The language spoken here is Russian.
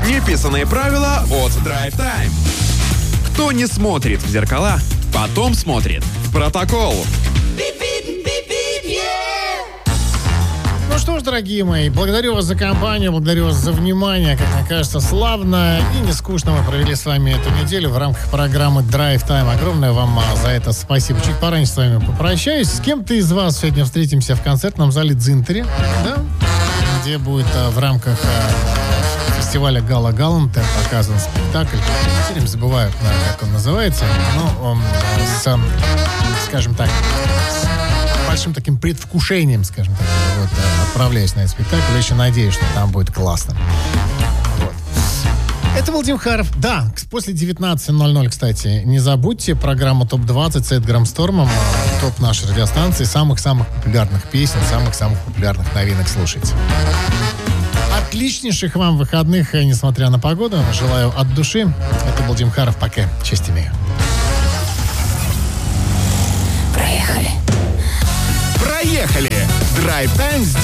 Неписанные правила от Drive Time. Кто не смотрит в зеркала, потом смотрит в протокол. Ну что ж, дорогие мои, благодарю вас за компанию, благодарю вас за внимание. Как мне кажется, славно и не скучно мы провели с вами эту неделю в рамках программы Drive Time. Огромное вам за это спасибо. Чуть пораньше с вами попрощаюсь. С кем-то из вас сегодня встретимся в концертном зале «Дзинтери», да? Где будет в рамках фестиваля «Гала Галанта» показан спектакль. Все время забываю, как он называется. Но он скажем так, с большим таким предвкушением, скажем так, вот, отправляюсь на этот спектакль. Я еще надеюсь, что там будет классно. Вот. Это был Тим Харов. Да, после 19:00, кстати, не забудьте программу ТОП-20 с Эдгаром Стормом. Топ нашей радиостанции. Самых-самых популярных песен, самых-самых популярных новинок слушайте. Отличнейших вам выходных, несмотря на погоду. Желаю от души. Это был Тим Харов. Пока. Честь имею. Проехали! Драйв Тайм с